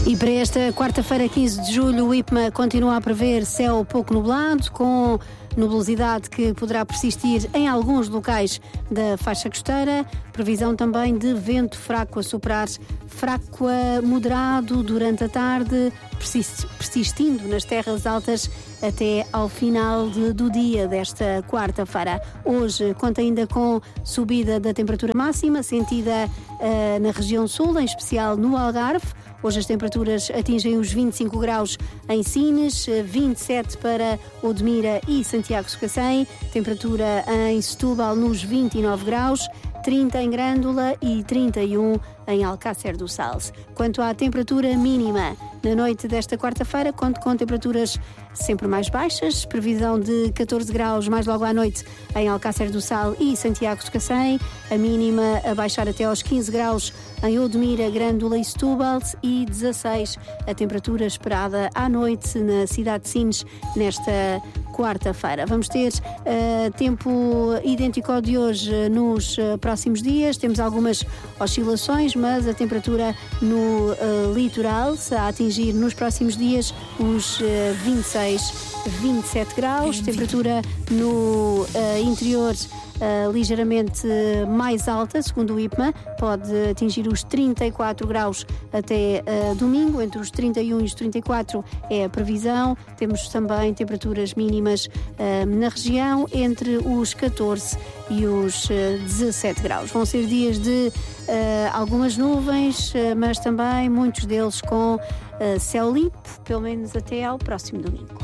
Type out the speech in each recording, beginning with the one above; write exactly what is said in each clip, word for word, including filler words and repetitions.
E para esta quarta-feira, quinze de julho, o IPMA continua a prever céu pouco nublado, com nubosidade que poderá persistir em alguns locais da faixa costeira. Previsão também de vento fraco a soprar, fraco a moderado durante a tarde, persistindo nas terras altas até ao final de, do dia desta quarta-feira. Hoje conta ainda com subida da temperatura máxima, sentida uh, na região sul, em especial no Algarve. Hoje as temperaturas atingem os vinte e cinco graus em Sines, vinte e sete para Odmira e Santiago de Cacém, temperatura em Setúbal nos vinte e nove graus, trinta em Grândola e trinta e um em Alcácer do Sal. Quanto à temperatura mínima, na noite desta quarta-feira, conto com temperaturas sempre mais baixas, previsão de catorze graus mais logo à noite em Alcácer do Sal e Santiago de Cacém, a mínima a baixar até aos quinze graus em Odmira, Grândola e Setúbal e dezasseis a temperatura esperada à noite na cidade de Sines nesta quarta-feira. Vamos ter uh, tempo idêntico ao de hoje nos uh, próximos dias. Temos algumas oscilações, mas a temperatura no uh, litoral a atingir nos próximos dias os uh, vinte e seis, vinte e sete graus. Temperatura no uh, interior Uh, ligeiramente mais alta, segundo o IPMA, pode atingir os trinta e quatro graus até uh, domingo, entre os trinta e um e os trinta e quatro é a previsão. Temos também temperaturas mínimas uh, na região entre os catorze e os uh, dezassete graus. Vão ser dias de uh, algumas nuvens, uh, mas também muitos deles com uh, céu limpo, pelo menos até ao próximo domingo.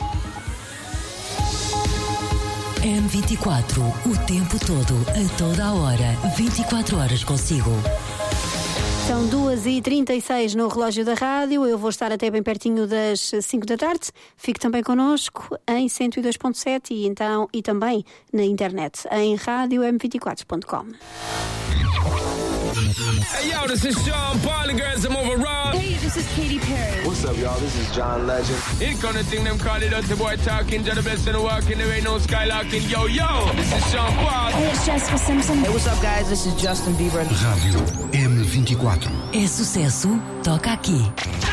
M vinte e quatro, o tempo todo, a toda a hora, vinte e quatro horas consigo. São duas e trinta e seis no relógio da rádio. Eu vou estar até bem pertinho das cinco da tarde. Fique também connosco em cento e dois ponto sete e, então, e também na internet em rádio m vinte e quatro ponto com. Hey yo, this is Sean Paul, the girls I'm over Rob. Hey, this is Katy Perry. What's up, y'all? This is John Legend. Ain't gonna think them call it out the boy talking to the best in the walking. There ain't no skylarking. Yo, yo, this is Sean Paul. Hey, it's Jessica Simpson. Hey, what's up, guys? This is Justin Bieber. Rádio M vinte e quatro. É sucesso, toca aqui.